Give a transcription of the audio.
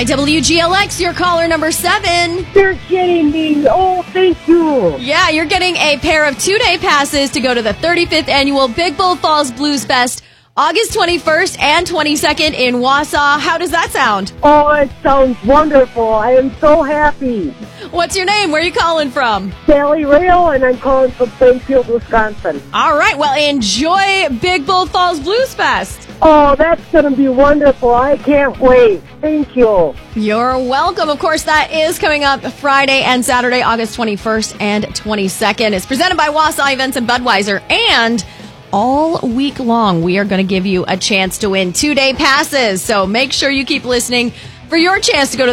Hi, WGLX, your caller number 7. You're kidding me. Oh, thank you. Yeah, you're getting a pair of 2-day passes to go to the 35th annual Big Bull Falls Blues Fest, August 21st and 22nd in Wausau. How does that sound? Oh, it sounds wonderful. I am so happy. What's your name? Where are you calling from? Sally Rail, and I'm calling from Plainfield, Wisconsin. All right, well, enjoy Big Bull Falls Blues Fest. Oh, that's going to be wonderful. I can't wait. Thank you. You're welcome. Of course, that is coming up Friday and Saturday, August 21st and 22nd. It's presented by Wausau Events and Budweiser, and all week long, we are going to give you a chance to win 2-day passes. So make sure you keep listening for your chance to go to